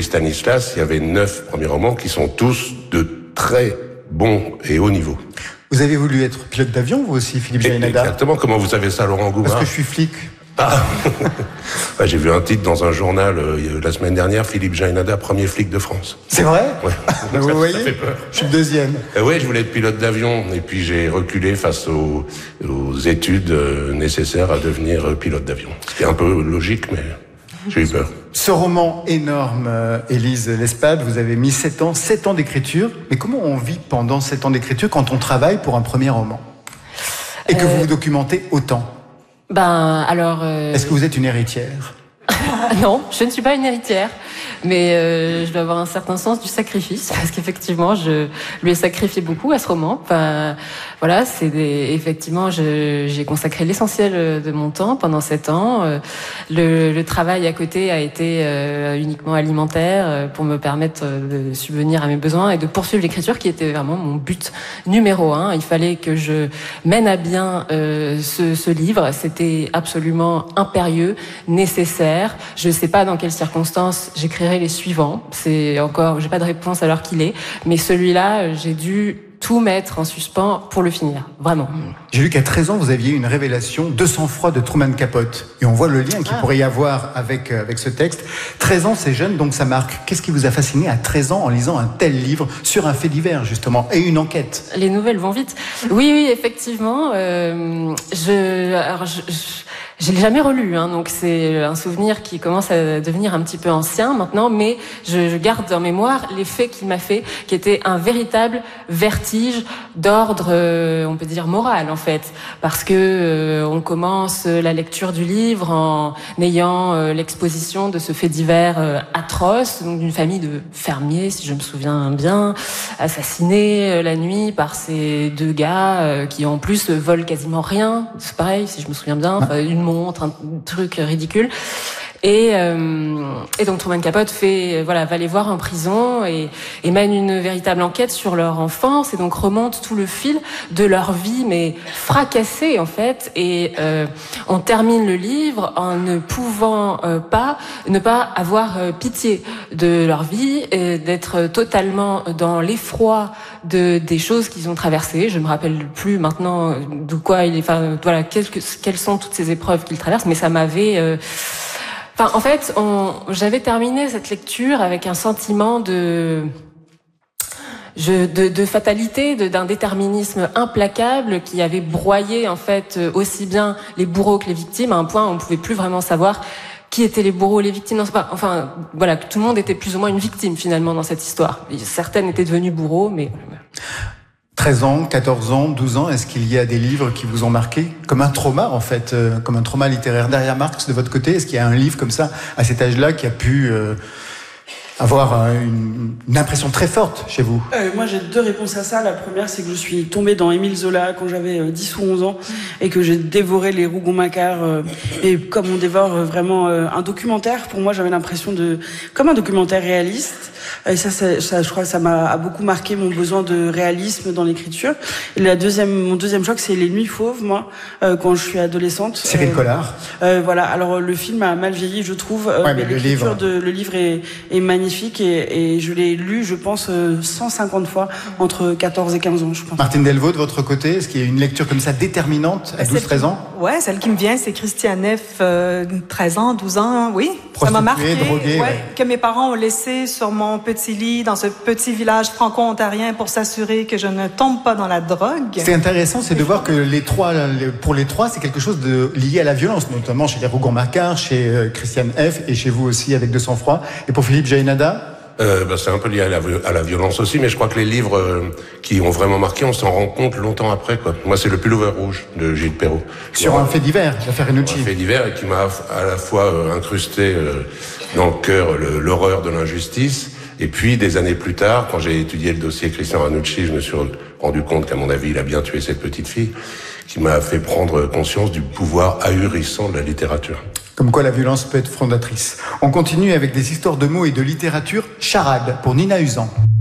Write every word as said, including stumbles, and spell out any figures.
Stanislas, il y avait neuf premiers romans qui sont tous de très bons et hauts niveaux. Vous avez voulu être pilote d'avion, vous aussi, Philippe Jaénada? Exactement. Comment vous savez ça, Laurent Goumard? Parce que je suis flic. Ah. Ouais, j'ai vu un titre dans un journal euh, la semaine dernière, Philippe Jaénada, premier flic de France. C'est vrai? Ouais. Ben vous ça, voyez, ça fait peur. Je suis le deuxième. Euh, oui, je voulais être pilote d'avion, et puis j'ai reculé face aux, aux études euh, nécessaires à devenir euh, pilote d'avion. Ce qui est un peu logique, mais j'ai eu peur. Ce roman énorme, euh, Élise Lespade, vous avez mis sept ans, sept ans d'écriture. Mais comment on vit pendant sept ans d'écriture quand on travaille pour un premier roman? Et que euh... vous vous documentez autant? Ben, alors... Euh... Est-ce que vous êtes une héritière? Non, je ne suis pas une héritière, mais euh, je dois avoir un certain sens du sacrifice, parce qu'effectivement, je lui ai sacrifié beaucoup à ce roman. Enfin, voilà, c'est des, effectivement, je, j'ai consacré l'essentiel de mon temps pendant sept ans. Le, le travail à côté a été euh, uniquement alimentaire pour me permettre de subvenir à mes besoins et de poursuivre l'écriture, qui était vraiment mon but numéro un. Il fallait que je mène à bien euh, ce, ce livre. C'était absolument impérieux, nécessaire. Je ne sais pas dans quelles circonstances j'écrirai les suivants. C'est encore, j'ai pas de réponse à l'heure qu'il est, mais celui-là, j'ai dû tout mettre en suspens pour le finir, vraiment. J'ai lu qu'à treize ans, vous aviez une révélation de sang-froid de Truman Capote. Et on voit le lien qu'il ah. pourrait y avoir avec, euh, avec ce texte. treize ans, c'est jeune, donc ça marque. Qu'est-ce qui vous a fasciné à treize ans en lisant un tel livre sur un fait divers, justement, et une enquête? Les nouvelles vont vite. Oui, oui, effectivement. Euh, je, alors je, je... Je l'ai jamais relu, hein, donc c'est un souvenir qui commence à devenir un petit peu ancien maintenant, mais je, je garde en mémoire l'effet qu'il m'a fait, qui était un véritable vertige d'ordre, euh, on peut dire moral en fait, parce que euh, on commence la lecture du livre en ayant euh, l'exposition de ce fait divers euh, atroce, donc d'une famille de fermiers, si je me souviens bien, assassinés euh, la nuit par ces deux gars euh, qui en plus volent quasiment rien, c'est pareil, si je me souviens bien, enfin, une montre, un truc ridicule. Et, euh, et donc Truman Capote fait, voilà, va les voir en prison et, et mène une véritable enquête sur leur enfance et donc remonte tout le fil de leur vie, mais fracassée en fait. Et euh, on termine le livre en ne pouvant euh, pas ne pas avoir euh, pitié de leur vie, et d'être totalement dans l'effroi de des choses qu'ils ont traversées. Je me rappelle plus maintenant de quoi il est, enfin voilà, quelles, quelles sont toutes ces épreuves qu'ils traversent, mais ça m'avait euh, Enfin, en fait, on, j'avais terminé cette lecture avec un sentiment de, je, de, de fatalité, de, d'un déterminisme implacable qui avait broyé en fait aussi bien les bourreaux que les victimes, à un point où on ne pouvait plus vraiment savoir qui étaient les bourreaux et les victimes. Non, c'est pas, enfin, voilà, tout le monde était plus ou moins une victime finalement dans cette histoire. Certaines étaient devenues bourreaux, mais... treize ans, quatorze ans, douze ans, est-ce qu'il y a des livres qui vous ont marqué? Comme un trauma, en fait, euh, comme un trauma littéraire. Derrière Marx, de votre côté, est-ce qu'il y a un livre comme ça, à cet âge-là, qui a pu euh, avoir euh, une, une impression très forte chez vous? euh, Moi, j'ai deux réponses à ça. La première, c'est que je suis tombée dans Émile Zola quand j'avais euh, dix ou onze ans et que j'ai dévoré les Rougon-Macquart. Euh, et comme on dévore euh, vraiment euh, un documentaire, pour moi, j'avais l'impression de... comme un documentaire réaliste. Et ça, ça, ça, je crois que ça m'a a beaucoup marqué mon besoin de réalisme dans l'écriture. Et la deuxième, mon deuxième choc, c'est Les Nuits Fauves, moi, euh, quand je suis adolescente. Cyril euh, Collard. Euh, voilà. Alors le film a mal vieilli, je trouve. Euh, ouais, mais, mais le livre, de, le livre est, est magnifique et, et je l'ai lu, je pense, cent cinquante fois entre quatorze et quinze ans, je pense. Martine Delvaux, de votre côté, est-ce qu'il y a une lecture comme ça déterminante à douze treize ans? Ouais, celle qui me vient, c'est Christiane F, euh, treize ans, douze ans, oui. Ça m'a marqué. Droguée, ouais, ouais. Que mes parents ont laissé sur mon petit lit dans ce petit village franco-ontarien pour s'assurer que je ne tombe pas dans la drogue. C'est intéressant, c'est de voir que les trois, pour les trois, c'est quelque chose de lié à la violence, notamment chez les Rougon-Macquart, chez euh, Christiane F et chez vous aussi avec De sang-froid. Et pour Philippe Jaénada? Euh, bah, c'est un peu lié à la, à la violence aussi, mais je crois que les livres euh, qui ont vraiment marqué, on s'en rend compte longtemps après, quoi. Moi, c'est Le Pullover Rouge de Gilles Perrault. Sur un fait divers, l'affaire Renucci. Un fait divers et qui m'a à la fois euh, incrusté euh, dans le cœur le, l'horreur de l'injustice. Et puis, des années plus tard, quand j'ai étudié le dossier Christian Ranucci, je me suis rendu compte qu'à mon avis, il a bien tué cette petite fille, qui m'a fait prendre conscience du pouvoir ahurissant de la littérature. Comme quoi la violence peut être fondatrice. On continue avec des histoires de mots et de littérature. Charade, pour Nina Usan.